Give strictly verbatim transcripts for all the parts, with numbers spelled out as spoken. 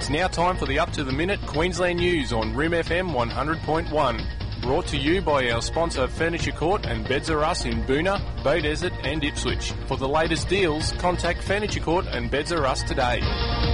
It's now time for the Up to the Minute Queensland News on R I M F M one hundred point one. Brought to you by our sponsor Furniture Court and Beds R Us in Boona, Bay Desert and Ipswich. For the latest deals, contact Furniture Court and Beds R Us today.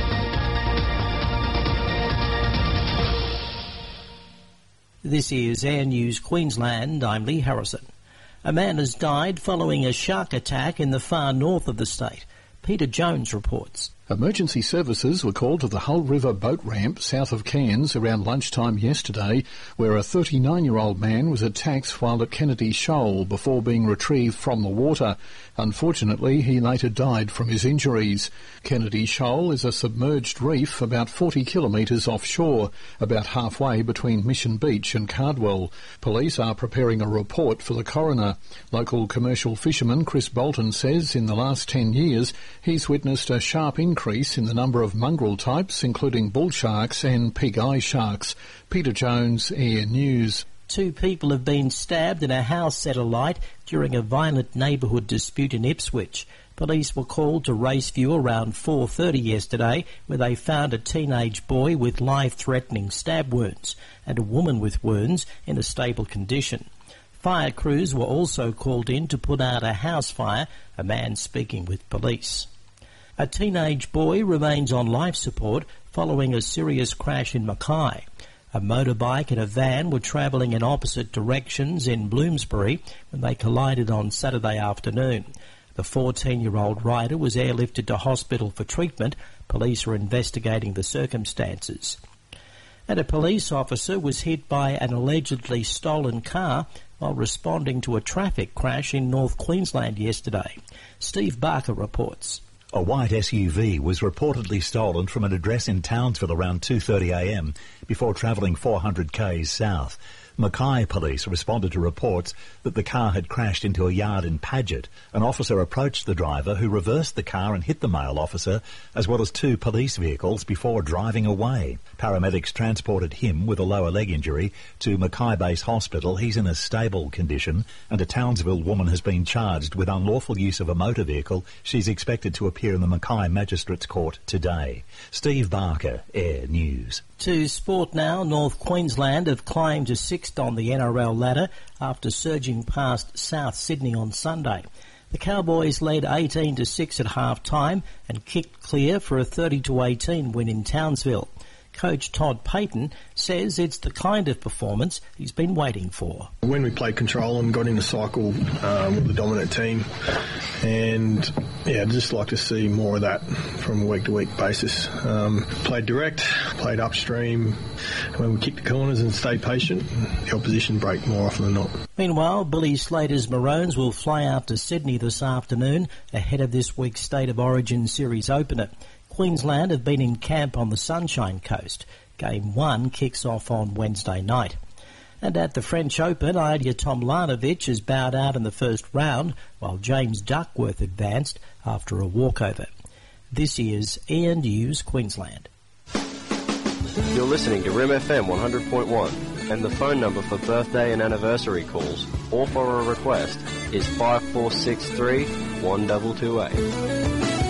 This is Air News Queensland. I'm Lee Harrison. A man has died following a shark attack in the far north of the state. Peter Jones reports. Emergency services were called to the Hull River boat ramp south of Cairns around lunchtime yesterday, where a thirty-nine-year-old man was attacked while at Kennedy Shoal before being retrieved from the water. Unfortunately, he later died from his injuries. Kennedy Shoal is a submerged reef about forty kilometres offshore, about halfway between Mission Beach and Cardwell. Police are preparing a report for the coroner. Local commercial fisherman Chris Bolton says in the last ten years he's witnessed a sharp increase increase in the number of mongrel types, including bull sharks and pig-eye sharks. Peter Jones, Air News. Two people have been stabbed in a house set alight during a violent neighbourhood dispute in Ipswich. Police were called to Raceview around four thirty yesterday, where they found a teenage boy with life-threatening stab wounds and a woman with wounds in a stable condition. Fire crews were also called in to put out a house fire, a man speaking with police. A teenage boy remains on life support following a serious crash in Mackay. A motorbike and a van were travelling in opposite directions in Bloomsbury when they collided on Saturday afternoon. The fourteen-year-old rider was airlifted to hospital for treatment. Police are investigating the circumstances. And a police officer was hit by an allegedly stolen car while responding to a traffic crash in North Queensland yesterday. Steve Barker reports. A white S U V was reportedly stolen from an address in Townsville around two thirty a m before travelling four hundred k's south. Mackay police responded to reports that the car had crashed into a yard in Paget. An officer approached the driver, who reversed the car and hit the male officer, as well as two police vehicles, before driving away. Paramedics transported him with a lower leg injury to Mackay Base Hospital. He's in a stable condition, and a Townsville woman has been charged with unlawful use of a motor vehicle. She's expected to appear in the Mackay Magistrates Court today. Steve Barker, Air News. To sport now. North Queensland have climbed to sixth on the N R L ladder after surging past South Sydney on Sunday. The Cowboys led eighteen to six at half-time and kicked clear for a thirty to eighteen win in Townsville. Coach Todd Payton says it's the kind of performance he's been waiting for. When we played control and got in a cycle um, with the dominant team, and yeah, I'd just like to see more of that from a week-to-week basis. Um, played direct, played upstream. When we kicked the corners and stayed patient, the opposition break more often than not. Meanwhile, Billy Slater's Maroons will fly out to Sydney this afternoon ahead of this week's State of Origin Series opener. Queensland have been in camp on the Sunshine Coast. Game one kicks off on Wednesday night. And at the French Open, Ilya Tomljanovic has bowed out in the first round, while James Duckworth advanced after a walkover. This is Air News Queensland. You're listening to R I M F M one hundred point one, and the phone number for birthday and anniversary calls or for a request is five four six three, one two two eight.